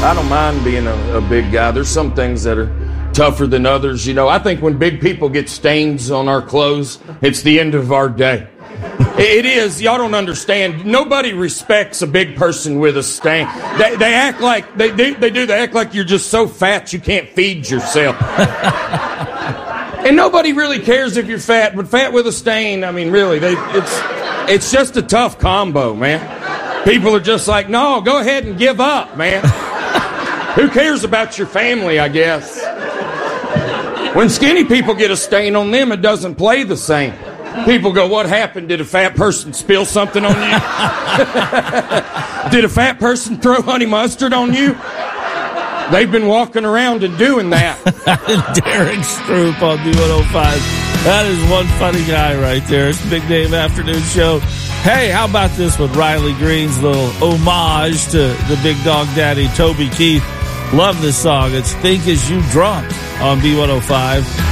I don't mind being a big guy. There's some things that are tougher than others. You know, I think when big people get stains on our clothes, it's the end of our day. It is. Y'all don't understand. Nobody respects a big person with a stain. They act like they act like you're just so fat you can't feed yourself. And nobody really cares if you're fat, but fat with a stain, I mean, really, it's just a tough combo, man. People are just like, no, go ahead and give up, man. Who cares about your family, I guess? When skinny people get a stain on them, it doesn't play the same. People go, what happened? Did a fat person spill something on you? Did a fat person throw honey mustard on you? They've been walking around and doing that. Derek Stroop on B105. That is one funny guy right there. It's Big Dave Afternoon Show. Hey, how about this one? Riley Green's little homage to the big dog daddy, Toby Keith. Love this song. It's Think Is You Drunk on B105.